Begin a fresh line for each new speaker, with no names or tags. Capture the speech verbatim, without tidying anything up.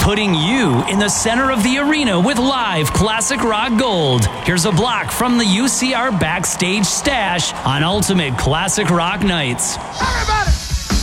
putting you in the center of the arena with live classic rock gold. Here's a block from the U C R Backstage Stash on Ultimate Classic Rock Nights.
Everybody!